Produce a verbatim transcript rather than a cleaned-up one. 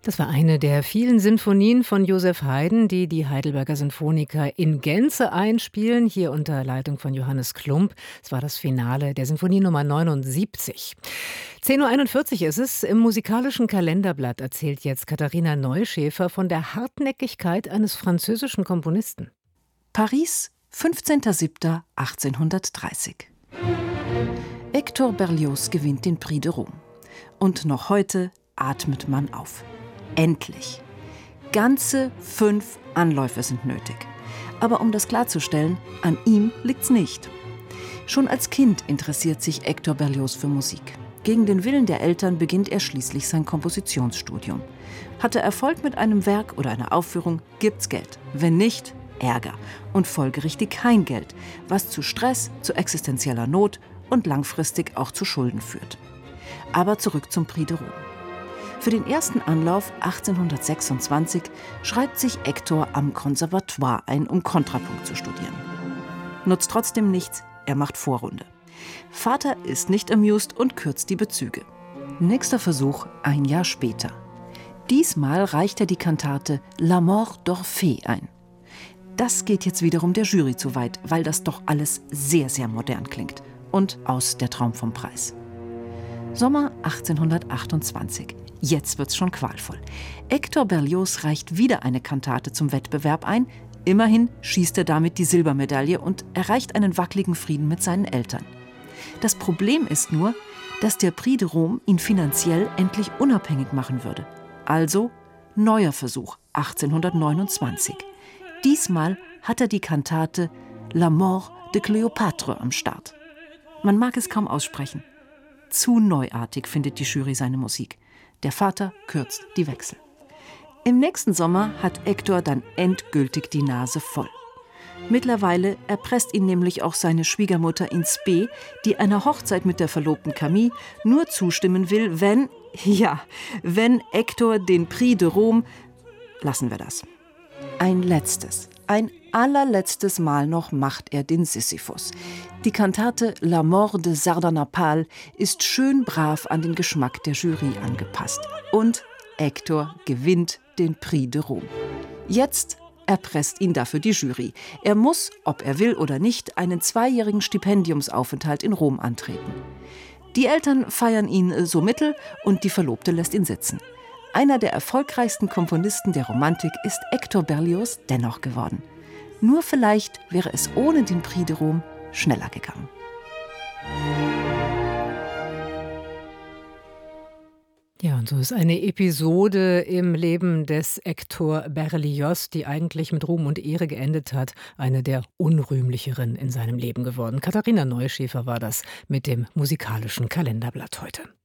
Das war eine der vielen Sinfonien von Joseph Haydn, die die Heidelberger Sinfoniker in Gänze einspielen, hier unter Leitung von Johannes Klumpp. Es war das Finale der Sinfonie Nummer neunundsiebzig. zehn Uhr einundvierzig ist es. Im musikalischen Kalenderblatt erzählt jetzt Katharina Neuschäfer von der Hartnäckigkeit eines französischen Komponisten. Paris, fünfzehnter siebter achtzehnhundertdreißig. Hector Berlioz gewinnt den Prix de Rome. Und noch heute atmet man auf. Endlich. Ganze fünf Anläufe sind nötig. Aber um das klarzustellen, an ihm liegt's nicht. Schon als Kind interessiert sich Hector Berlioz für Musik. Gegen den Willen der Eltern beginnt er schließlich sein Kompositionsstudium. Hat er Erfolg mit einem Werk oder einer Aufführung, gibt's Geld. Wenn nicht, Ärger. Und folgerichtig kein Geld, was zu Stress, zu existenzieller Not und langfristig auch zu Schulden führt. Aber zurück zum Prix de Rome. Für den ersten Anlauf achtzehnhundertsechsundzwanzig schreibt sich Hector am Konservatoire ein, um Kontrapunkt zu studieren. Nutzt trotzdem nichts, er macht Vorrunde. Vater ist nicht amused und kürzt die Bezüge. Nächster Versuch ein Jahr später. Diesmal reicht er die Kantate La Mort d'Orphée ein. Das geht jetzt wiederum der Jury zu weit, weil das doch alles sehr, sehr modern klingt. Und aus der Traum vom Preis. Sommer achtzehnhundertachtundzwanzig. Jetzt wird's schon qualvoll. Hector Berlioz reicht wieder eine Kantate zum Wettbewerb ein. Immerhin schießt er damit die Silbermedaille und erreicht einen wackeligen Frieden mit seinen Eltern. Das Problem ist nur, dass der Prix de Rome ihn finanziell endlich unabhängig machen würde. Also neuer Versuch achtzehnhundertneunundzwanzig. Diesmal hat er die Kantate La Mort de Cléopâtre am Start. Man mag es kaum aussprechen. Zu neuartig findet die Jury seine Musik. Der Vater kürzt die Wechsel. Im nächsten Sommer hat Hector dann endgültig die Nase voll. Mittlerweile erpresst ihn nämlich auch seine Schwiegermutter in Spee, die einer Hochzeit mit der Verlobten Camille nur zustimmen will, wenn, ja, wenn Hector den Prix de Rome, lassen wir das. Ein letztes, ein allerletztes Mal noch macht er den Sisyphus. Die Kantate La Mort de Sardanapale ist schön brav an den Geschmack der Jury angepasst. Und Hector gewinnt den Prix de Rome. Jetzt erpresst ihn dafür die Jury. Er muss, ob er will oder nicht, einen zweijährigen Stipendiumsaufenthalt in Rom antreten. Die Eltern feiern ihn so mittel und die Verlobte lässt ihn sitzen. Einer der erfolgreichsten Komponisten der Romantik ist Hector Berlioz dennoch geworden. Nur vielleicht wäre es ohne den Prix de Rome schneller gegangen. Ja, und so ist eine Episode im Leben des Hector Berlioz, die eigentlich mit Ruhm und Ehre geendet hat, eine der unrühmlicheren in seinem Leben geworden. Katharina Neuschäfer war das mit dem musikalischen Kalenderblatt heute.